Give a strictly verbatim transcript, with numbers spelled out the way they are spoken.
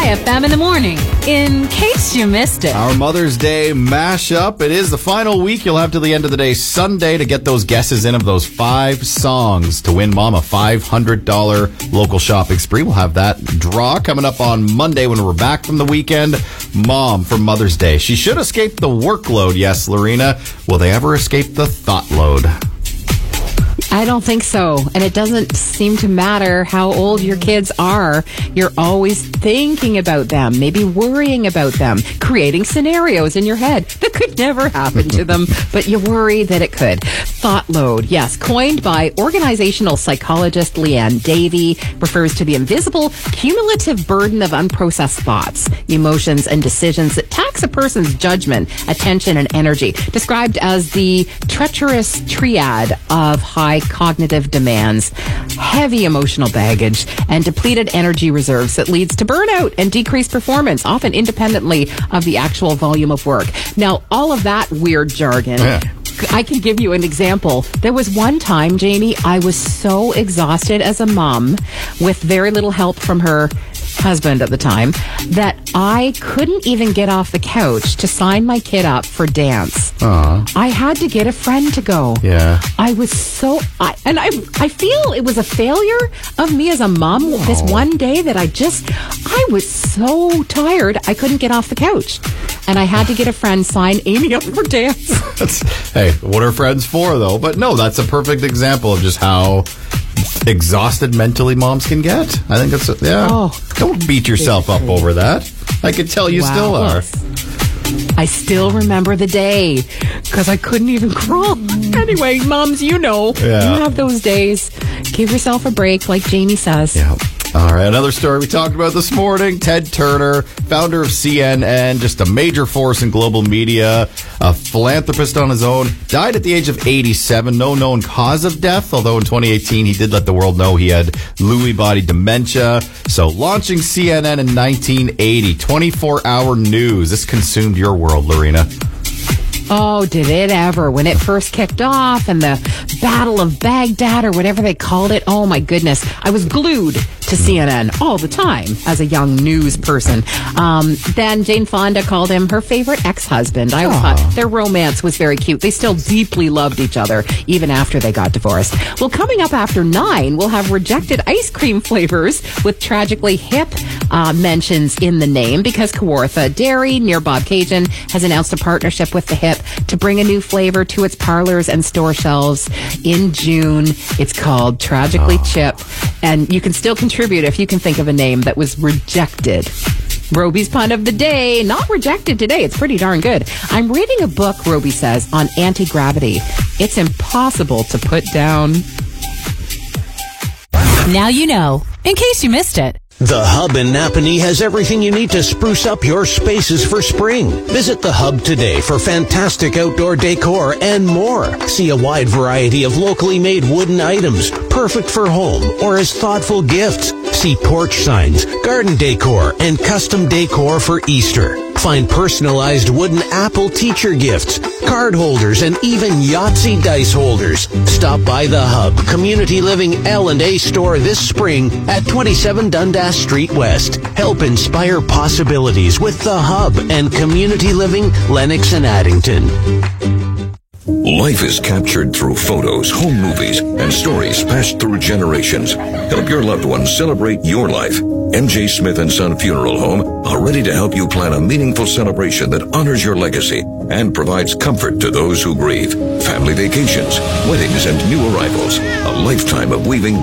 F M in the morning, in case you missed it. Our Mother's Day mashup. It is the final week. You'll have to the end of the day Sunday to get those guesses in of those five songs to win Mom a five hundred dollars local shopping spree. We'll have that draw coming up on Monday when we're back from the weekend. Mom for Mother's Day. She should escape the workload, yes, Lorena. Will they ever escape the thought load? I don't think so. And it doesn't seem to matter how old your kids are. You're always thinking about them, maybe worrying about them, creating scenarios in your head that could never happen to them, but you worry that it could. Thought load, yes, coined by organizational psychologist Leanne Davey, refers to the invisible, cumulative burden of unprocessed thoughts, emotions, and decisions that tax a person's judgment, attention, and energy, described as the treacherous triad of high cognitive demands, heavy emotional baggage, and depleted energy reserves that leads to burnout and decreased performance, often independently of the actual volume of work. Now, all of that weird jargon, yeah. I can give you an example. There was one time, Jamie, I was so exhausted as a mom with very little help from her husband at the time that I couldn't even get off the couch to sign my kid up for dance. Aww. I had to get a friend to go. Yeah. I was so, I, and I I feel it was a failure of me as a mom oh. this one day that I just, I was so tired I couldn't get off the couch. And I had to get a friend sign Amy up for dance. That's, hey, what are friends for, though? But no, that's a perfect example of just how exhausted mentally moms can get. I think that's, a, yeah. Oh, don't beat yourself up over that. I could tell you wow. still are. I still remember the day because I couldn't even crawl. Anyway, moms, you know, yeah. you have those days. Give yourself a break, like Jamie says. Yeah. All right, another story we talked about this morning. Ted Turner, founder of C N N, just a major force in global media, a philanthropist on his own, died at the age of eighty-seven. No known cause of death, although in twenty eighteen he did let the world know he had Lewy body dementia. So launching C N N in nineteen eighty, twenty-four hour news. This consumed your world, Lorena. Oh, did it ever. When it first kicked off and the Battle of Baghdad or whatever they called it, oh my goodness. I was glued to C N N all the time as a young news person. Um, then Jane Fonda called him her favorite ex-husband. I always thought their romance was very cute. They still deeply loved each other even after they got divorced. Well, coming up after nine, we'll have rejected ice cream flavors with tragically hip uh, mentions in the name because Kawartha Dairy near Bobcaygeon has announced a partnership with the Hip to bring a new flavor to its parlors and store shelves in June. It's called Tragically oh. Chip, and you can still contribute if you can think of a name that was rejected. Roby's pun of the day, not rejected today. It's pretty darn good. I'm reading a book, Roby says, on anti-gravity. It's impossible to put down. Now you know, in case you missed it. The Hub in Napanee has everything you need to spruce up your spaces for spring. Visit the Hub today for fantastic outdoor decor and more. See a wide variety of locally made wooden items, perfect for home or as thoughtful gifts. See porch signs, garden decor, and custom decor for Easter. Find personalized wooden Apple teacher gifts, card holders, and even Yahtzee dice holders. Stop by the Hub Community Living L and A store this spring at twenty-seven Dundas Street West. Help inspire possibilities with the Hub and Community Living Lennox and Addington. Life is captured through photos, home movies, and stories passed through generations. Help your loved ones celebrate your life. M J Smith and Son Funeral Home are ready to help you plan a meaningful celebration that honors your legacy and provides comfort to those who grieve. Family vacations, weddings, and new arrivals. A lifetime of weaving